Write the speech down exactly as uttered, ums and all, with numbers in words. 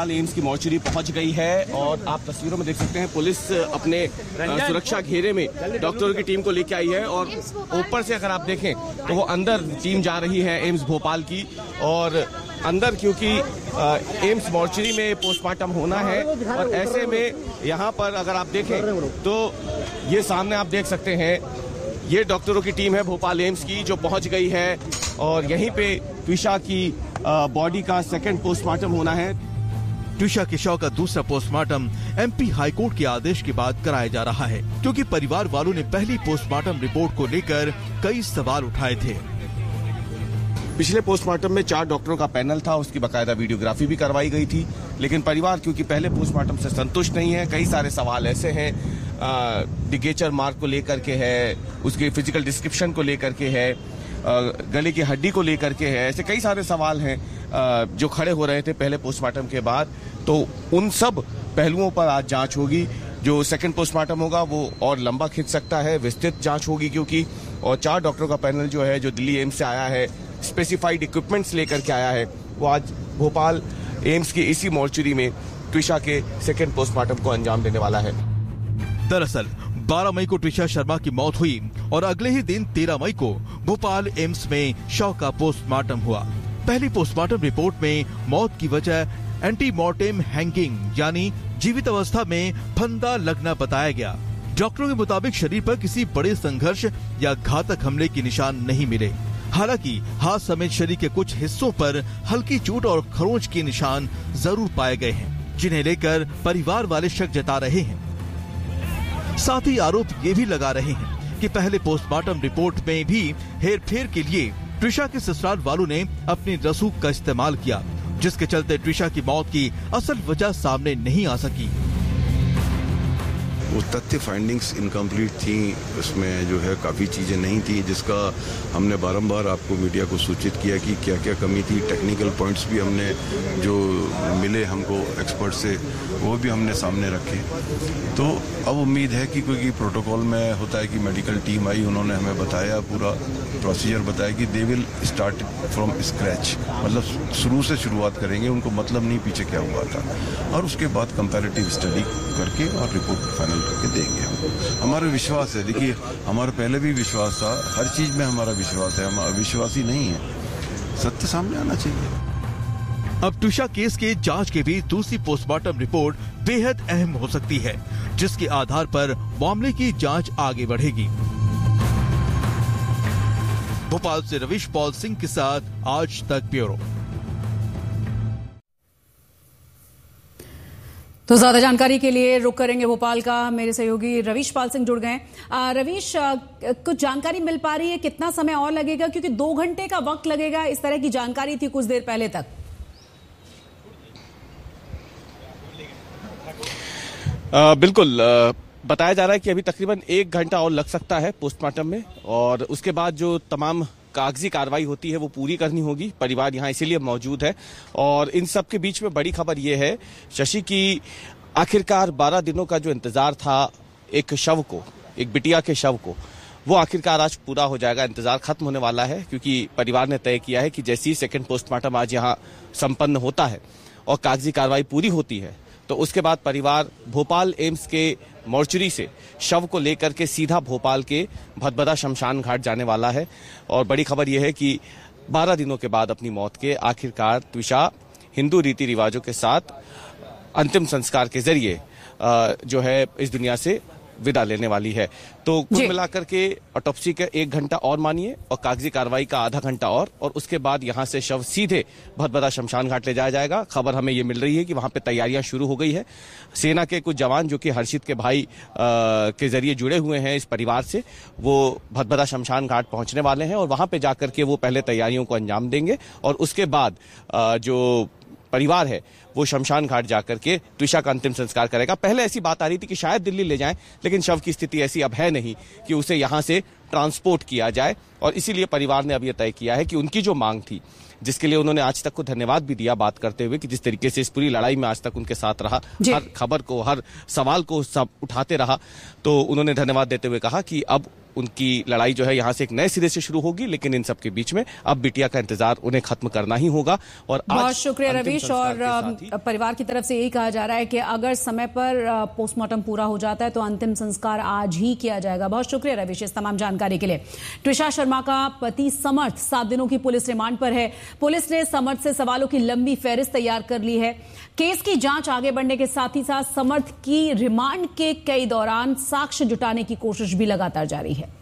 Bhopal AIIMS की mortuary पहुंच गई है और आप तस्वीरों में देख सकते हैं पुलिस अपने सुरक्षा घेरे में डॉक्टरों की टीम को लेकर आई है और ऊपर से अगर आप देखें तो वो अंदर टीम जा रही है एम्स भोपाल की और अंदर क्योंकि एम्स मॉर्चरी में पोस्टमार्टम होना है और ऐसे में यहाँ पर अगर आप देखें तो ये सामने आप देख सकते हैं ये डॉक्टरों की टीम है भोपाल एम्स की जो पहुंच गई है और यहीं पे ट्विशा की बॉडी का सेकंड पोस्टमार्टम होना है। ट्विशा के शव का दूसरा पोस्टमार्टम एमपी हाईकोर्ट के आदेश के बाद कराया जा रहा है क्योंकि परिवार वालों ने पहली पोस्टमार्टम रिपोर्ट को लेकर कई सवाल उठाए थे। पिछले पोस्टमार्टम में चार डॉक्टरों का पैनल था, उसकी बकायदा वीडियोग्राफी भी करवाई गई थी, लेकिन परिवार क्योंकि पहले पोस्टमार्टम से संतुष्ट नहीं है, कई सारे सवाल ऐसे हैं लिगेचर मार्क को लेकर के है, उसके फिजिकल डिस्क्रिप्शन को लेकर के है, गले की हड्डी को लेकर के है, ऐसे कई सारे सवाल हैं जो खड़े हो रहे थे पहले पोस्टमार्टम के बाद। तो उन सब पहलुओं पर आज जांच होगी। जो सेकंड पोस्टमार्टम होगा वो और लंबा खिंच सकता है, विस्तृत जांच होगी क्योंकि और चार डॉक्टरों का पैनल जो है जो दिल्ली एम्स से आया है, स्पेसिफाइड इक्विपमेंट्स लेकर के आया है, वो आज भोपाल एम्स की इसी मॉर्चरी में ट्विशा के सेकंड पोस्टमार्टम को अंजाम देने वाला है। दरअसल बारह मई को ट्विशा शर्मा की मौत हुई और अगले ही दिन तेरह मई को भोपाल एम्स में शव का पोस्टमार्टम हुआ। पहली पोस्टमार्टम रिपोर्ट में मौत की वजह एंटीमॉर्टेम हैंगिंग यानी जीवित अवस्था में फंदा लगना बताया गया। डॉक्टरों के मुताबिक शरीर पर किसी बड़े संघर्ष या घातक हमले के निशान नहीं मिले। हालांकि हाथ समेत शरीर के कुछ हिस्सों पर हल्की चोट और खरोंच के निशान जरूर पाए गए हैं, जिन्हें लेकर परिवार वाले शक जता रहे हैं। साथ ही आरोप ये भी लगा रहे हैं कि पहले पोस्टमार्टम रिपोर्ट में भी हेरफेर के लिए ट्विशा के ससुराल वालों ने अपनी रसूख का इस्तेमाल किया, जिसके चलते ट्विशा की मौत की असल वजह सामने नहीं आ सकी। वो तथ्य फाइंडिंग्स इनकम्प्लीट थी, उसमें जो है काफ़ी चीज़ें नहीं थी, जिसका हमने बारंबार आपको मीडिया को सूचित किया कि क्या क्या कमी थी। टेक्निकल पॉइंट्स भी हमने जो मिले हमको एक्सपर्ट से वो भी हमने सामने रखे। तो अब उम्मीद है कि क्योंकि प्रोटोकॉल में होता है कि मेडिकल टीम आई, उन्होंने हमें बताया, पूरा प्रोसीजर बताया कि they will start from scratch, मतलब शुरू से शुरुआत करेंगे, उनको मतलब नहीं पीछे क्या हुआ था, और उसके बाद कंपैरेटिव स्टडी करके और रिपोर्ट फाइनल करके देंगे। हम हमारा विश्वास है, देखिए हमारा पहले भी विश्वास था, हर चीज में हमारा विश्वास है, हम अविश्वासी नहीं है, सत्य सामने आना चाहिए। अब ट्विशा केस के जांच के बीच दूसरी पोस्टमार्टम रिपोर्ट बेहद अहम हो सकती है, जिसके आधार पर मामले की जांच आगे बढ़ेगी। भोपाल से रविश पॉल सिंह के साथ आज तक ब्यूरो। तो ज्यादा जानकारी के लिए रुक करेंगे भोपाल का, मेरे सहयोगी रविश पाल सिंह जुड़ गए। रविश, कुछ जानकारी मिल पा रही है कितना समय और लगेगा, क्योंकि दो घंटे का वक्त लगेगा, इस तरह की जानकारी थी कुछ देर पहले तक। आ, बिल्कुल आ, बताया जा रहा है कि अभी तकरीबन एक घंटा और लग सकता है पोस्टमार्टम में, और उसके बाद जो तमाम कागजी कार्रवाई होती है वो पूरी करनी होगी। परिवार यहाँ इसीलिए मौजूद है और इन सब के बीच में बड़ी खबर ये है शशि की आखिरकार बारह दिनों का जो इंतजार था एक शव को, एक बिटिया के शव को, वो आखिरकार आज पूरा हो जाएगा। इंतजार खत्म होने वाला है क्योंकि परिवार ने तय किया है कि जैसे ही सेकेंड पोस्टमार्टम आज यहाँ संपन्न होता है और कागजी कार्रवाई पूरी होती है तो उसके बाद परिवार भोपाल एम्स के मॉर्चरी से शव को लेकर के सीधा भोपाल के भदभदा शमशान घाट जाने वाला है। और बड़ी खबर यह है कि बारह दिनों के बाद अपनी मौत के आखिरकार ट्विशा हिंदू रीति रिवाजों के साथ अंतिम संस्कार के जरिए जो है इस दुनिया से विदा लेने वाली है। तो कुल मिलाकर के ऑटोप्सी का एक घंटा और मानिए और कागजी कार्रवाई का आधा घंटा और और उसके बाद यहां से शव सीधे भदभदा शमशान घाट ले जाया जाएगा। खबर हमें ये मिल रही है कि वहां पे तैयारियां शुरू हो गई है। सेना के कुछ जवान जो कि हर्षित के भाई आ, के जरिए जुड़े हुए हैं इस परिवार से, वो भदभदा शमशान घाट पहुंचने वाले हैं और वहां पे जाकर के वो पहले तैयारियों को अंजाम देंगे और उसके बाद आ, जो परिवार है वो शमशान घाट जाकर के ट्विशा का अंतिम संस्कार करेगा। पहले ऐसी बात आ रही थी कि शायद दिल्ली ले जाएं, लेकिन शव की स्थिति ऐसी अब है नहीं कि उसे यहां से ट्रांसपोर्ट किया जाए और इसीलिए परिवार ने अब यह तय किया है कि उनकी जो मांग थी, जिसके लिए उन्होंने आज तक को धन्यवाद भी दिया बात करते हुए कि जिस तरीके से इस पूरी लड़ाई में आज तक उनके साथ रहा, हर खबर को, हर सवाल को सब उठाते रहा, तो उन्होंने धन्यवाद देते हुए कहा कि अब उनकी लड़ाई जो है यहाँ से एक नए सिरे से शुरू होगी, लेकिन इन सब के बीच में अब बिटिया का इंतजार उन्हें खत्म करना ही होगा। और बहुत शुक्रिया रविश, और थी। परिवार की तरफ से यही कहा जा रहा है कि अगर समय पर पोस्टमार्टम पूरा हो जाता है तो अंतिम संस्कार आज ही किया जाएगा। बहुत शुक्रिया रविश इस तमाम जानकारी के लिए। ट्रिशा शर्मा का पति समर्थ सात दिनों की पुलिस रिमांड पर है। पुलिस ने समर्थ से सवालों की लंबी फहरिस्त तैयार कर ली है। केस की जांच आगे बढ़ने के साथ ही साथ समर्थ की रिमांड के कई दौरान साक्ष्य जुटाने की कोशिश भी लगातार जारी है।